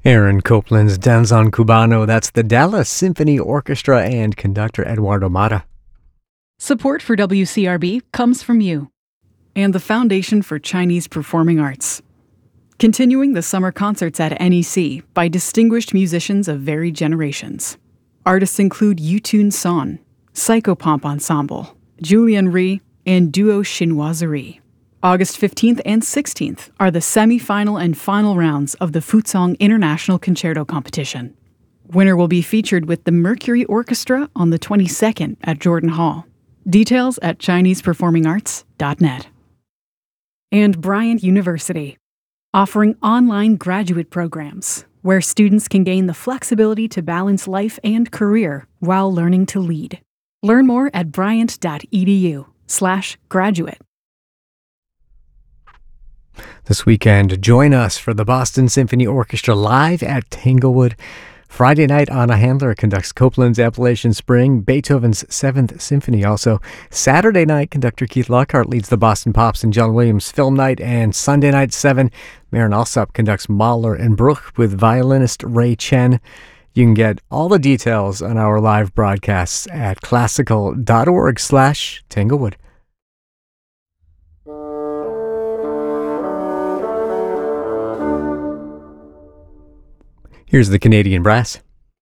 Aaron Copland's Danzón Cubano, that's the Dallas Symphony Orchestra and conductor Eduardo Mata. Support for WCRB comes from you and the Foundation for Chinese Performing Arts. Continuing the summer concerts at NEC by distinguished musicians of varied generations. Artists include Yutun Son, Psychopomp Ensemble, Julian Ri, and Duo Chinoiserie. August 15th and 16th are the semi-final and final rounds of the Fuzhong International Concerto Competition. Winner will be featured with the Mercury Orchestra on the 22nd at Jordan Hall. Details at ChinesePerformingArts.net. And Bryant University, offering online graduate programs where students can gain the flexibility to balance life and career while learning to lead. Learn more at bryant.edu/graduate. This weekend, join us for the Boston Symphony Orchestra live at Tanglewood. Friday night, Anna Handler conducts Copland's Appalachian Spring, Beethoven's 7th Symphony. Also, Saturday night, conductor Keith Lockhart leads the Boston Pops and John Williams Film Night. And Sunday night, 7, Marin Alsop conducts Mahler and Bruch with violinist Ray Chen. You can get all the details on our live broadcasts at classical.org/Tanglewood. Here's the Canadian Brass.